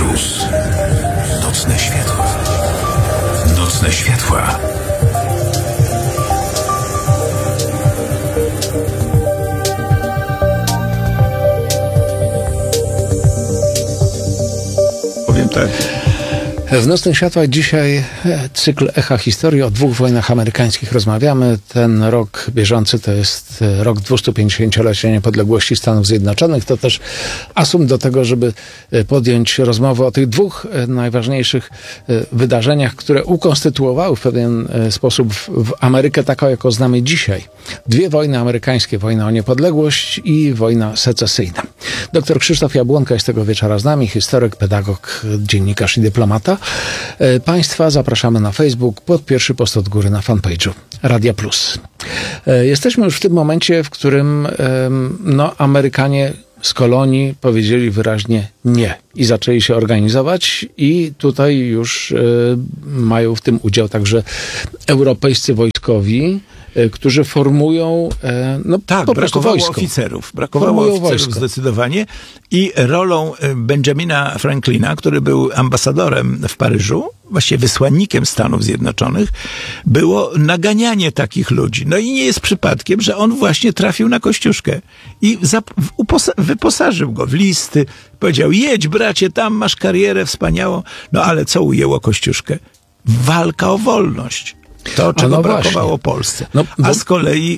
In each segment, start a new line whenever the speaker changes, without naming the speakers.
Plus. Nocne światła. Nocne światła.
Powiem tak.
W Nocnych Światłach dzisiaj cykl Echa Historii o 2 wojnach amerykańskich rozmawiamy. Ten rok bieżący to jest rok 250-lecia niepodległości Stanów Zjednoczonych. To też asumpt do tego, żeby podjąć rozmowę o tych 2 najważniejszych wydarzeniach, które ukonstytuowały w pewien sposób w Amerykę taką, jaką znamy dzisiaj. 2 wojny amerykańskie, wojna o niepodległość i wojna secesyjna. Dr Krzysztof Jabłonka jest tego wieczora z nami, historyk, pedagog, dziennikarz i dyplomata. Państwa zapraszamy na Facebook, pod pierwszy post od góry na fanpage'u Radia Plus. Jesteśmy już w tym momencie, w którym Amerykanie z kolonii powiedzieli wyraźnie nie i zaczęli się organizować i tutaj już mają w tym udział także europejscy wojskowi, którzy formują po prostu wojsko.
Brakowało oficerów zdecydowanie i rolą Benjamina Franklina, który był ambasadorem w Paryżu, właściwie wysłannikiem Stanów Zjednoczonych, było naganianie takich ludzi. No i nie jest przypadkiem, że on właśnie trafił na Kościuszkę i wyposażył go w listy, powiedział: jedź bracie, tam masz karierę wspaniałą. No ale co ujęło Kościuszkę? Walka o wolność. To, czego brakowało Polsce. A z kolei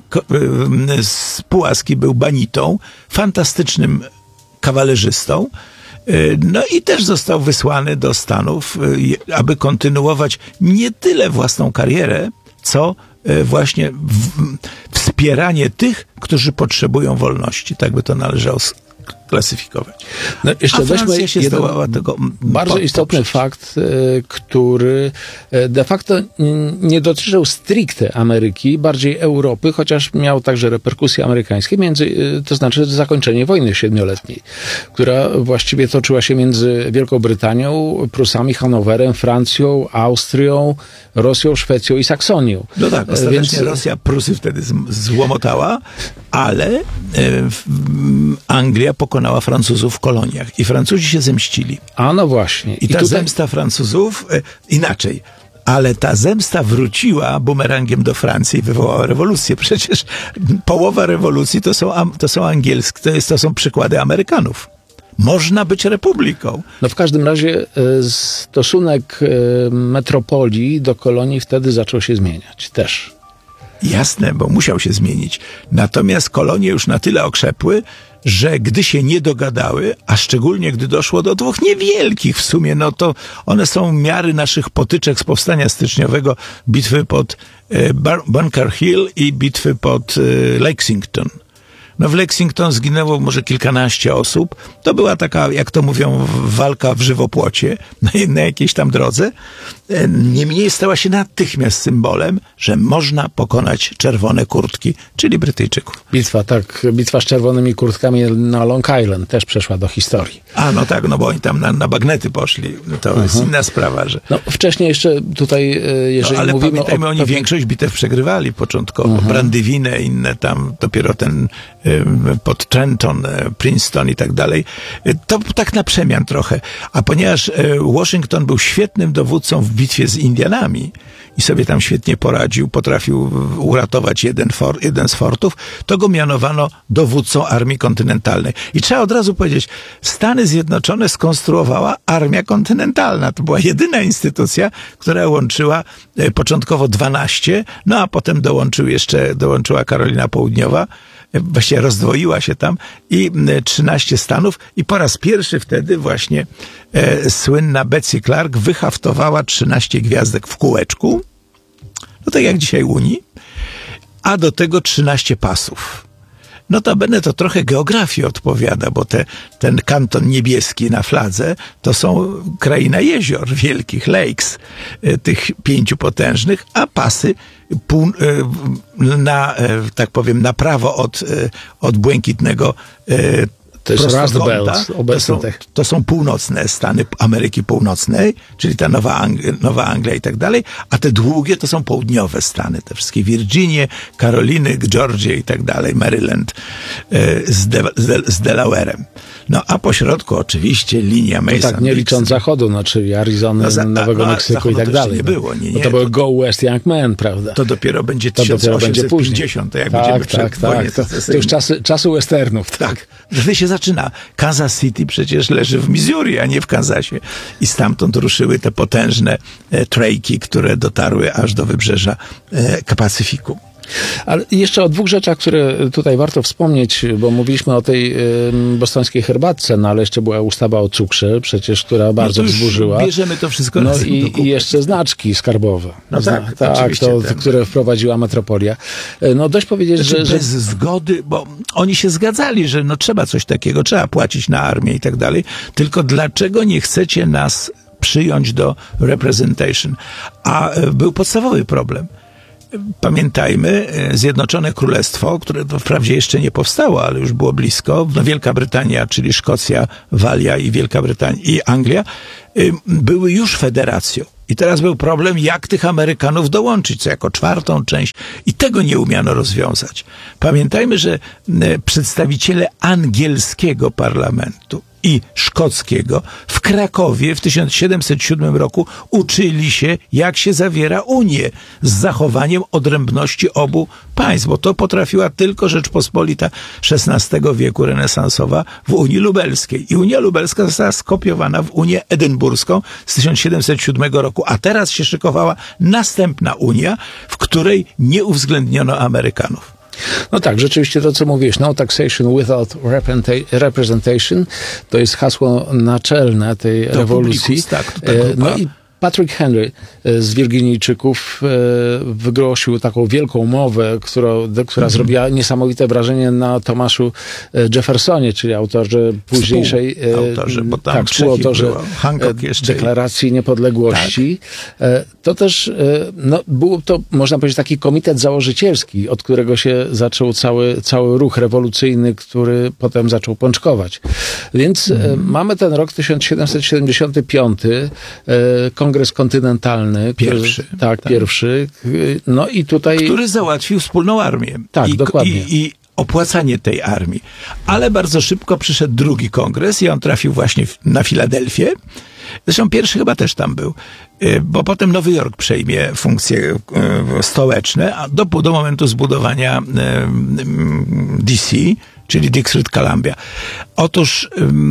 Pułaski był banitą, fantastycznym kawalerzystą, no i też został wysłany do Stanów, aby kontynuować nie tyle własną karierę, co właśnie wspieranie tych, którzy potrzebują wolności. Tak by to należało klasyfikować.
Jeszcze weźmy bardzo istotny fakt, który de facto nie dotyczył stricte Ameryki, bardziej Europy, chociaż miał także reperkusje amerykańskie, to znaczy zakończenie wojny 7-letniej, która właściwie toczyła się między Wielką Brytanią, Prusami, Hanowerem, Francją, Austrią, Rosją, Szwecją i Saksonią.
No tak, ostatecznie Rosja Prusy wtedy złomotała, ale Anglia pokonała Francuzów w koloniach i Francuzi się zemścili.
A no właśnie.
I ta zemsta Francuzów, inaczej, ale ta zemsta wróciła bumerangiem do Francji i wywołała rewolucję. Przecież połowa rewolucji to są angielskie, to są przykłady Amerykanów. Można być republiką.
No w każdym razie stosunek metropolii do kolonii wtedy zaczął się zmieniać też.
Jasne, bo musiał się zmienić. Natomiast kolonie już na tyle okrzepły, że gdy się nie dogadały, a szczególnie gdy doszło do 2 niewielkich w sumie, no to one są miary naszych potyczek z powstania styczniowego, bitwy pod Bunker Hill i bitwy pod Lexington. No w Lexington zginęło może kilkanaście osób. To była taka, jak to mówią, walka w żywopłocie na jakiejś tam drodze. Niemniej stała się natychmiast symbolem, że można pokonać czerwone kurtki, czyli Brytyjczyków.
Bitwa z czerwonymi kurtkami na Long Island też przeszła do historii.
A no tak, no bo oni tam na bagnety poszli. To jest inna sprawa, że...
No wcześniej jeszcze tutaj, jeżeli
ale
mówimy
pamiętajmy, oni większość bitew przegrywali początkowo. Brandywinę, inne tam, dopiero ten pod Trenton, Princeton i tak dalej. To tak na przemian trochę. A ponieważ Washington był świetnym dowódcą w bitwie z Indianami i sobie tam świetnie poradził, potrafił uratować jeden z fortów, to go mianowano dowódcą Armii Kontynentalnej. I trzeba od razu powiedzieć, Stany Zjednoczone skonstruowała Armia Kontynentalna. To była jedyna instytucja, która łączyła początkowo 12, no a potem dołączyła Karolina Południowa, właściwie rozdwoiła się tam i 13 stanów i po raz pierwszy wtedy właśnie słynna Betsy Clark wyhaftowała 13 gwiazdek w kółeczku, no tak jak dzisiaj Unii, a do tego 13 pasów. Notabene to trochę geografii odpowiada, bo ten kanton niebieski na fladze to są kraina jezior wielkich, lakes, tych 5 potężnych, a pasy tak powiem, na prawo od błękitnego
to jest Rust Belt obecnie.
To są północne Stany Ameryki Północnej, czyli ta Nowa Anglia i tak dalej, a te długie to są południowe Stany, te wszystkie Virginie, Karoliny, Georgia i tak dalej, Maryland z Delaware'em. No a po środku oczywiście linia Mason.
Tak, nie licząc zachodu, no, czyli Arizony, Nowego Meksyku i tak dalej.
Nie było, nie.
To był Go West Young Man, prawda?
To dopiero będzie 1850, jak będziemy przed wojnie.
To już czasy westernów.
Tak. Wtedy się zaczyna. Kansas City przecież leży w Missouri, a nie w Kansasie. I stamtąd ruszyły te potężne trejki, które dotarły aż do wybrzeża Pacyfiku.
Ale jeszcze o dwóch rzeczach, które tutaj warto wspomnieć, bo mówiliśmy o tej bostońskiej herbatce, no ale jeszcze była ustawa o cukrze, przecież, która bardzo wzburzyła.
Bierzemy to wszystko
no
razem
i jeszcze znaczki skarbowe.
No tak,
które wprowadziła metropolia. No dość powiedzieć,
znaczy, że bez zgody, bo oni się zgadzali, że no trzeba coś takiego, trzeba płacić na armię i tak dalej, tylko dlaczego nie chcecie nas przyjąć do representation? A był podstawowy problem. Pamiętajmy, Zjednoczone Królestwo, które to wprawdzie jeszcze nie powstało, ale już było blisko, no Wielka Brytania, czyli Szkocja, Walia i Wielka Brytania i Anglia, były już federacją. I teraz był problem, jak tych Amerykanów dołączyć, co jako czwartą część. I tego nie umiano rozwiązać. Pamiętajmy, że przedstawiciele angielskiego parlamentu i szkockiego w Krakowie w 1707 roku uczyli się, jak się zawiera Unię z zachowaniem odrębności obu państw, bo to potrafiła tylko Rzeczpospolita XVI wieku renesansowa w Unii Lubelskiej. I Unia Lubelska została skopiowana w Unię Edynburską z 1707 roku, a teraz się szykowała następna Unia, w której nie uwzględniono Amerykanów.
No tak, rzeczywiście to, co mówisz, no taxation without representation, to jest hasło naczelne tej rewolucji.
Tak,
no i Patrick Henry z Wirginijczyków wygłosił taką wielką mowę, która zrobiła niesamowite wrażenie na Tomaszu Jeffersonie, czyli autorze późniejszej współautorze Deklaracji Niepodległości. Tak. To też był to, można powiedzieć, taki komitet założycielski, od którego się zaczął cały ruch rewolucyjny, który potem zaczął pączkować. Więc mamy ten rok 1775, Kongres Kontynentalny.
Pierwszy.
Pierwszy. No i tutaj...
Który załatwił wspólną armię.
Tak, dokładnie.
I opłacanie tej armii. Ale bardzo szybko przyszedł drugi kongres i on trafił właśnie na Filadelfię. Zresztą pierwszy chyba też tam był, bo potem Nowy Jork przejmie funkcje stołeczne, a do momentu zbudowania DC, czyli District Columbia. Otóż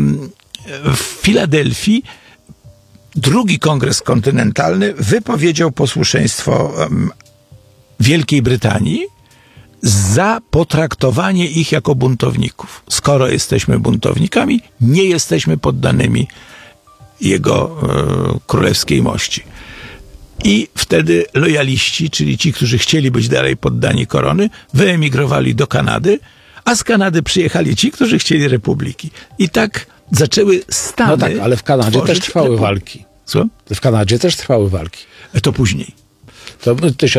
w Filadelfii drugi kongres kontynentalny wypowiedział posłuszeństwo Wielkiej Brytanii za potraktowanie ich jako buntowników. Skoro jesteśmy buntownikami, nie jesteśmy poddanymi jego królewskiej mości. I wtedy lojaliści, czyli ci, którzy chcieli być dalej poddani korony, wyemigrowali do Kanady, a z Kanady przyjechali ci, którzy chcieli republiki. I tak zaczęły Stany.
No tak, ale w Kanadzie też trwały walki.
Co?
W Kanadzie też trwały walki.
To później.
To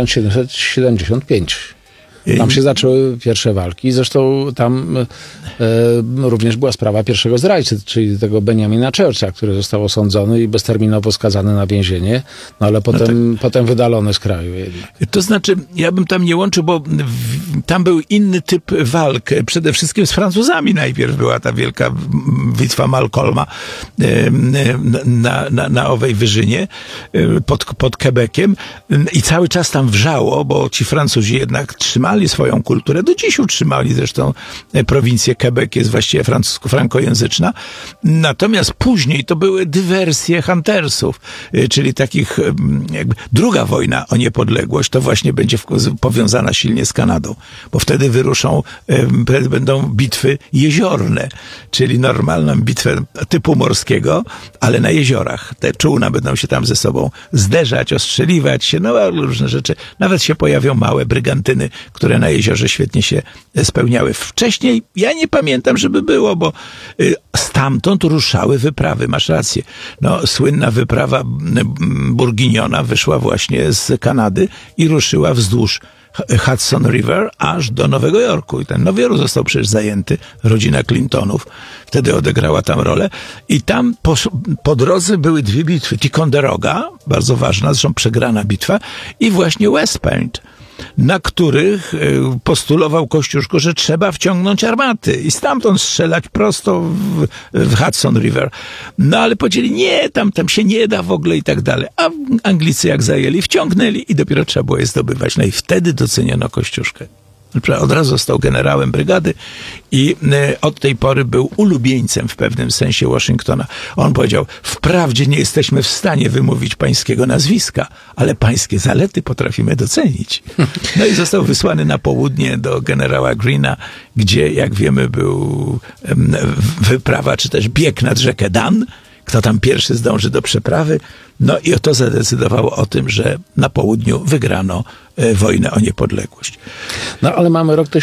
1775. Tam się zaczęły pierwsze walki. Zresztą tam również była sprawa pierwszego zdrajcy, czyli tego Benjamina Churcha, który został osądzony i bezterminowo skazany na więzienie, no ale potem wydalony z kraju jednak.
To znaczy, ja bym tam nie łączył, bo tam był inny typ walk. Przede wszystkim z Francuzami najpierw była ta wielka bitwa Malcolma na owej wyżynie pod Quebeciem i cały czas tam wrzało, bo ci Francuzi jednak trzymali swoją kulturę. Do dziś utrzymali zresztą prowincję Quebec, jest właściwie frankojęzyczna. Natomiast później to były dywersje huntersów, czyli takich jakby druga wojna o niepodległość to właśnie będzie powiązana silnie z Kanadą, bo wtedy będą bitwy jeziorne, czyli normalną bitwę typu morskiego, ale na jeziorach. Te czółna będą się tam ze sobą zderzać, ostrzeliwać się, no różne rzeczy. Nawet się pojawią małe brygantyny, które na jeziorze świetnie się spełniały. Wcześniej ja nie pamiętam, żeby było, bo stamtąd ruszały wyprawy. Masz rację. No, słynna wyprawa Bourguignona wyszła właśnie z Kanady i ruszyła wzdłuż Hudson River aż do Nowego Jorku. I ten Nowy Jork został przecież zajęty. Rodzina Clintonów wtedy odegrała tam rolę. I tam po drodze były dwie bitwy. Ticonderoga, bardzo ważna, zresztą przegrana bitwa, i właśnie West Point. na których postulował Kościuszko, że trzeba wciągnąć armaty i stamtąd strzelać prosto w Hudson River. No ale powiedzieli, nie, tam się nie da w ogóle i tak dalej. A Anglicy jak zajęli, wciągnęli i dopiero trzeba było je zdobywać. No i wtedy doceniono Kościuszkę. Od razu został generałem brygady i od tej pory był ulubieńcem w pewnym sensie Waszyngtona. On powiedział, wprawdzie nie jesteśmy w stanie wymówić pańskiego nazwiska, ale pańskie zalety potrafimy docenić. No i został wysłany na południe do generała Greena, gdzie, jak wiemy, był wyprawa, czy też bieg nad rzekę Dan. Kto tam pierwszy zdąży do przeprawy. No i to zadecydowało o tym, że na południu wygrano wojnę o niepodległość.
No ale mamy rok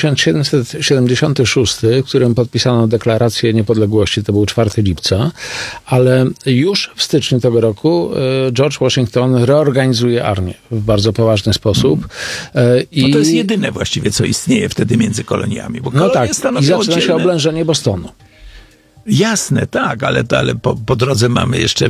1776, w którym podpisano deklarację niepodległości, to był 4 lipca, ale już w styczniu tego roku George Washington reorganizuje armię w bardzo poważny sposób.
To jest jedyne właściwie, co istnieje wtedy między koloniami. Bo
no tak, i zaczyna
oddzielne...
się oblężenie Bostonu.
Jasne, tak, ale po drodze mamy jeszcze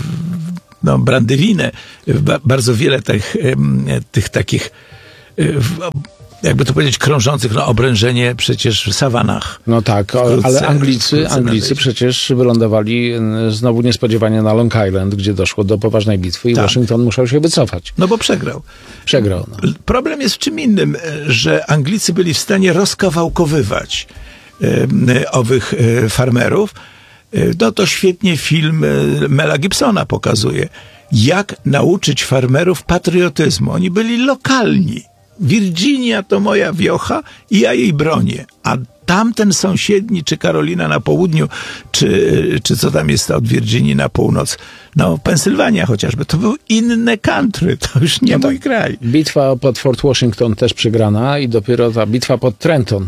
Brandywinę, bardzo wiele tych takich, jakby to powiedzieć, krążących, obrężenie przecież w sawanach.
No tak, ale Anglicy przecież wylądowali znowu niespodziewanie na Long Island, gdzie doszło do poważnej bitwy i Waszyngton musiał się wycofać.
No bo przegrał.
No.
Problem jest w czym innym, że Anglicy byli w stanie rozkawałkowywać owych farmerów. No to świetnie film Mela Gibsona pokazuje, jak nauczyć farmerów patriotyzmu. Oni byli lokalni. Virginia to moja wiocha i ja jej bronię. A tamten sąsiedni, czy Karolina na południu, czy co tam jest od Virginii na północ, Pensylwania chociażby, to był inne country, to już nie mój kraj.
Bitwa pod Fort Washington też przegrana i dopiero ta bitwa pod Trenton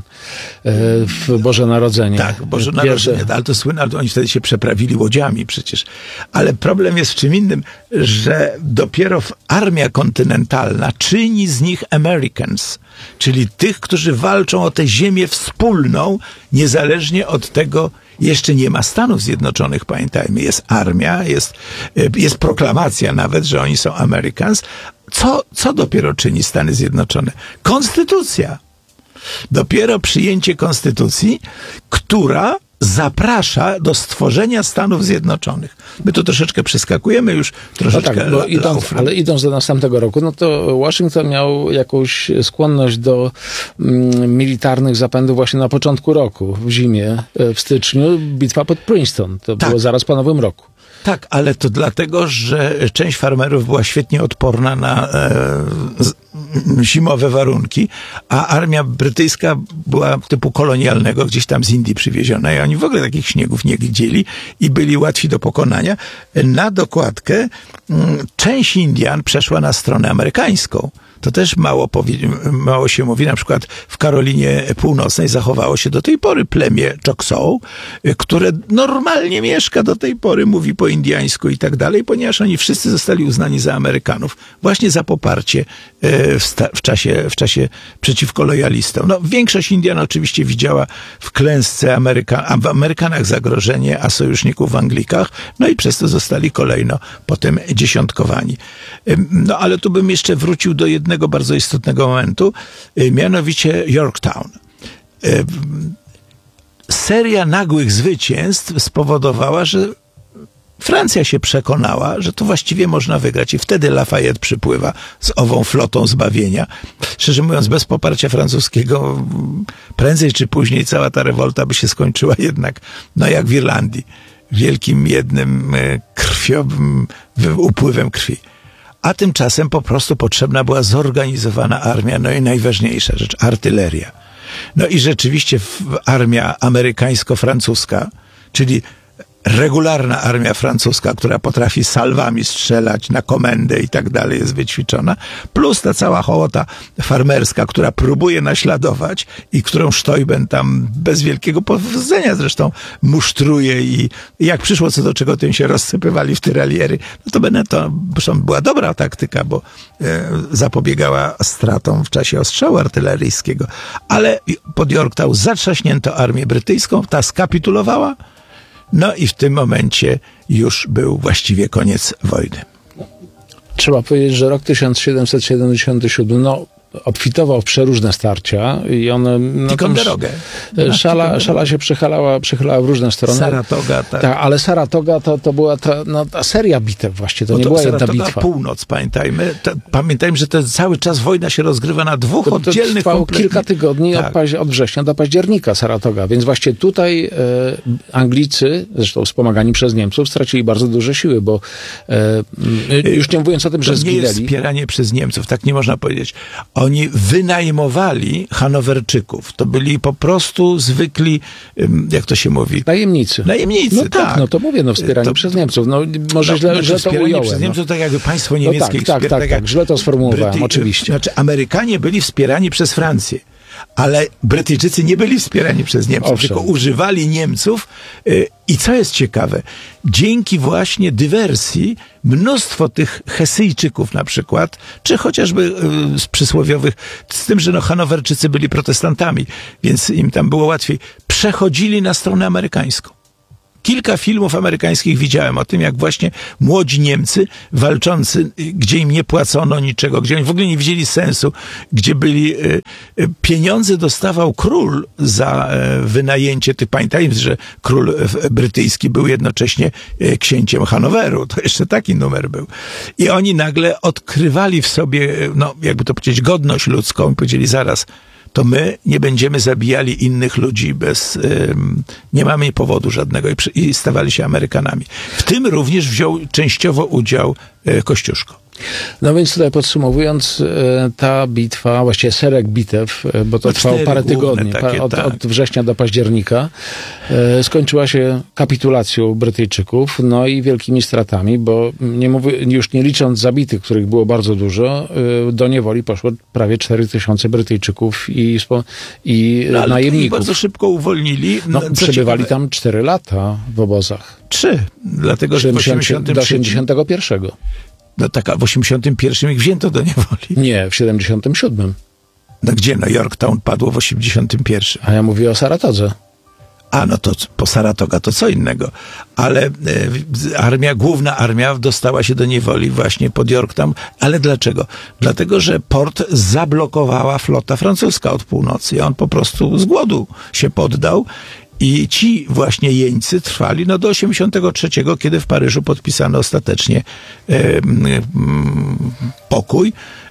w Boże Narodzenie.
Tak, Boże Narodzenie, ale to słynne, ale oni wtedy się przeprawili łodziami przecież. Ale problem jest w czym innym, że dopiero armia kontynentalna czyni z nich Americans, czyli tych, którzy walczą o tę ziemię wspólną, niezależnie od tego, jeszcze nie ma Stanów Zjednoczonych, pamiętajmy. Jest armia, jest proklamacja nawet, że oni są Americans. Co dopiero czyni Stany Zjednoczone? Konstytucja. Dopiero przyjęcie konstytucji, która zaprasza do stworzenia Stanów Zjednoczonych. My to troszeczkę przeskakujemy już troszeczkę.
No tak, ale idąc do następnego roku, no to Waszyngton miał jakąś skłonność do militarnych zapędów właśnie na początku roku, w zimie, w styczniu, bitwa pod Princeton. To było zaraz po Nowym Roku.
Tak, ale to dlatego, że część farmerów była świetnie odporna na zimowe warunki, a armia brytyjska była typu kolonialnego, gdzieś tam z Indii przywieziona i oni w ogóle takich śniegów nie widzieli i byli łatwi do pokonania. Na dokładkę część Indian przeszła na stronę amerykańską. To też mało się mówi. Na przykład w Karolinie Północnej zachowało się do tej pory plemię Choctaw, które normalnie mieszka do tej pory, mówi po indiańsku i tak dalej, ponieważ oni wszyscy zostali uznani za Amerykanów. Właśnie za poparcie w czasie przeciwko lojalistom. Większość Indian oczywiście widziała w klęsce w Amerykanach zagrożenie, a sojuszników w Anglikach. No i przez to zostali kolejno potem dziesiątkowani. Ale tu bym jeszcze wrócił do jednego bardzo istotnego momentu, mianowicie Yorktown. Seria nagłych zwycięstw spowodowała, że Francja się przekonała, że to właściwie można wygrać i wtedy Lafayette przypływa z ową flotą zbawienia. Szczerze mówiąc, bez poparcia francuskiego prędzej czy później cała ta rewolta by się skończyła jednak, jak w Irlandii, wielkim jednym krwiowym upływem krwi. A tymczasem po prostu potrzebna była zorganizowana armia, i najważniejsza rzecz, artyleria. I rzeczywiście armia amerykańsko-francuska, czyli regularna armia francuska, która potrafi salwami strzelać na komendę i tak dalej, jest wyćwiczona, plus ta cała hołota farmerska, która próbuje naśladować i którą Steuben tam bez wielkiego powodzenia zresztą musztruje i jak przyszło co do czego, tym się rozsypywali w tyraliery. To była dobra taktyka, bo zapobiegała stratom w czasie ostrzału artyleryjskiego. Ale pod Yorktown zatrzaśnięto armię brytyjską, ta skapitulowała. I w tym momencie już był właściwie koniec wojny.
Trzeba powiedzieć, że rok 1777, obfitował w przeróżne starcia i one...
Ticonderoga.
Szala się przychylała w różne strony.
Saratoga, tak.
Ale Saratoga to była ta seria bitew właśnie, to nie była jedna bitwa.
Północ, pamiętajmy. Pamiętajmy, że cały czas wojna się rozgrywa na dwóch oddzielnych
trwało
kompletnie.
kilka tygodni od września do października Saratoga, więc właśnie tutaj Anglicy, zresztą wspomagani przez Niemców, stracili bardzo duże siły, bo już nie mówiąc o tym, że zginęli.
To nie jest wspieranie przez Niemców, tak nie można powiedzieć. Oni wynajmowali Hanowerczyków. To byli po prostu zwykli, jak to się mówi?
Najemnicy.
No
tak, no to mówię, wspieranie przez Niemców. No może źle to ująłem.
Przez Niemców, tak jakby państwo niemieckie
tak, źle to sformułowałem, oczywiście.
Znaczy Amerykanie byli wspierani przez Francję. Ale Brytyjczycy nie byli wspierani przez Niemców, tylko używali Niemców. I co jest ciekawe, dzięki właśnie dywersji mnóstwo tych Hesyjczyków na przykład, czy chociażby z przysłowiowych, z tym, że Hanowerczycy byli protestantami, więc im tam było łatwiej, przechodzili na stronę amerykańską. Kilka filmów amerykańskich widziałem o tym, jak właśnie młodzi Niemcy walczący, gdzie im nie płacono niczego, gdzie oni w ogóle nie widzieli sensu, gdzie byli... Pieniądze dostawał król za wynajęcie tych. Pamiętajmy, że król brytyjski był jednocześnie księciem Hanoweru. To jeszcze taki numer był. I oni nagle odkrywali w sobie, jakby to powiedzieć, godność ludzką i powiedzieli zaraz, to my nie będziemy zabijali innych ludzi nie mamy powodu żadnego i stawali się Amerykanami. W tym również wziął częściowo udział Kościuszko.
No więc tutaj podsumowując, ta bitwa, właściwie szereg bitew, bo to trwało parę tygodni, od września do października, skończyła się kapitulacją Brytyjczyków, no i wielkimi stratami, bo już nie licząc zabitych, których było bardzo dużo, do niewoli poszło prawie 4000 Brytyjczyków i najemników.
I bardzo szybko uwolnili.
Przebywali tam 4 lata w obozach.
3, dlatego że
do 81.
W 81 ich wzięto do niewoli.
Nie, w 77.
No gdzie? Yorktown padło w 81.
A ja mówię o Saratodze.
To po Saratoga to co innego. Ale główna armia dostała się do niewoli właśnie pod Yorktown. Ale dlaczego? Dlatego, że port zablokowała flota francuska od północy. I on po prostu z głodu się poddał. I ci właśnie jeńcy trwali do 83, kiedy w Paryżu podpisano ostatecznie pokój,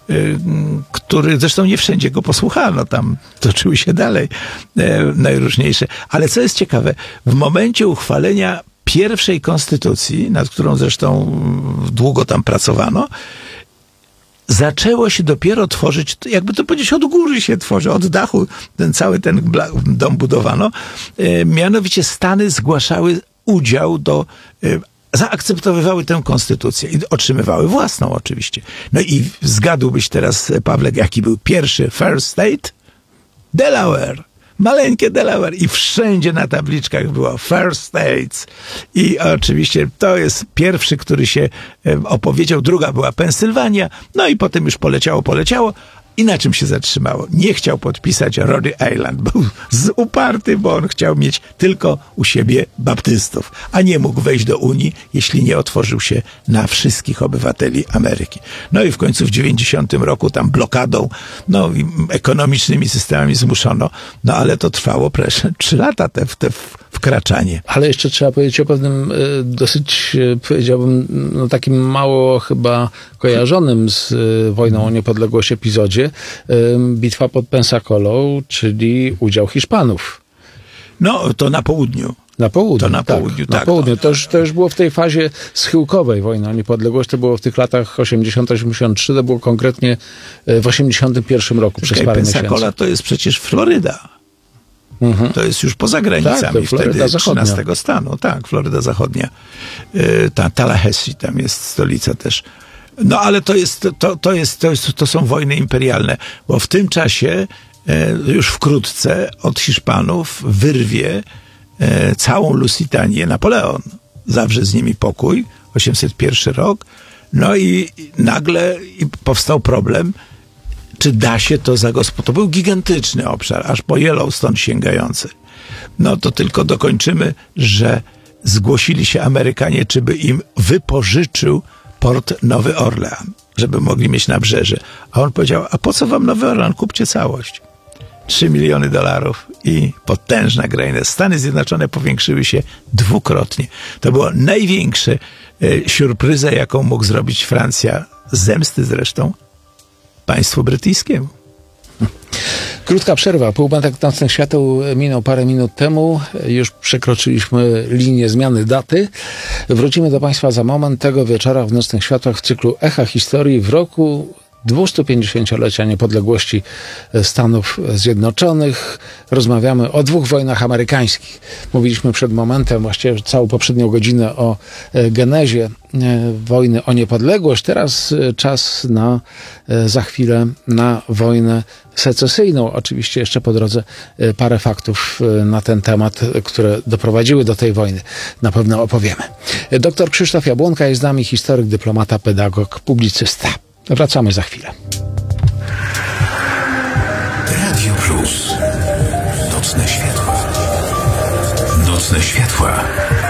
który zresztą nie wszędzie go posłuchano, tam toczyły się dalej najróżniejsze. Ale co jest ciekawe, w momencie uchwalenia pierwszej konstytucji, nad którą zresztą długo tam pracowano, zaczęło się dopiero tworzyć, jakby to powiedzieć, od góry się tworzy, od dachu cały ten dom budowano. Mianowicie Stany zgłaszały udział zaakceptowywały tę konstytucję i otrzymywały własną oczywiście. No i zgadłbyś teraz, Pawlek, jaki był pierwszy first state? Delaware. Maleńkie Delaware i wszędzie na tabliczkach było First States i oczywiście to jest pierwszy, który się opowiedział, druga była Pensylwania, no i potem już poleciało. I na czym się zatrzymało? Nie chciał podpisać Rhode Island. Był uparty, bo on chciał mieć tylko u siebie baptystów, a nie mógł wejść do Unii, jeśli nie otworzył się na wszystkich obywateli Ameryki. No i w końcu w 90 roku tam blokadą, i ekonomicznymi systemami zmuszono, ale to trwało 3 lata te wkraczanie.
Ale jeszcze trzeba powiedzieć o pewnym dosyć, powiedziałbym, takim mało chyba kojarzonym z wojną o niepodległość epizodzie, bitwa pod Pensacolą, czyli udział Hiszpanów.
To na południu.
Na południu, tak. To już było w tej fazie schyłkowej wojny o niepodległość. To było w tych latach 80-83, to było konkretnie w 81 roku przez parę miesięcy.
Pensacola to jest przecież Floryda. To jest już poza granicami wtedy 13 stanu. Tak, Floryda Zachodnia. Tallahassee, tam jest stolica też. Ale to są wojny imperialne, bo w tym czasie już wkrótce od Hiszpanów wyrwie całą Lusitanię Napoleon. Zawrze z nimi pokój, 801 rok. I nagle powstał problem, czy da się to zagospodarować. To był gigantyczny obszar, aż po Yellowstone sięgający. To tylko dokończymy, że zgłosili się Amerykanie, czy by im wypożyczył port Nowy Orlean. żeby mogli mieć nabrzeże. A on powiedział, a po co wam Nowy Orlan? Kupcie całość. $3 miliony i potężna graina. Stany Zjednoczone powiększyły się dwukrotnie. To było największe surpryza, jaką mógł zrobić Francja, zemsty zresztą państwu brytyjskiemu.
Krótka przerwa. Półmetek nocnych świateł minął parę minut temu. Już przekroczyliśmy linię zmiany daty. Wrócimy do Państwa za moment. Tego wieczora w Nocnych Światłach w cyklu Echa Historii w roku 250-lecia niepodległości Stanów Zjednoczonych. Rozmawiamy o 2 wojnach amerykańskich. Mówiliśmy przed momentem, właściwie całą poprzednią godzinę o genezie wojny o niepodległość. Teraz czas za chwilę na wojnę secesyjną. Oczywiście jeszcze po drodze parę faktów na ten temat, które doprowadziły do tej wojny. Na pewno opowiemy. Dr Krzysztof Jabłonka jest z nami, historyk, dyplomata, pedagog, publicysta. Wracamy za chwilę.
Radio Plus. Nocne światła. Nocne światła.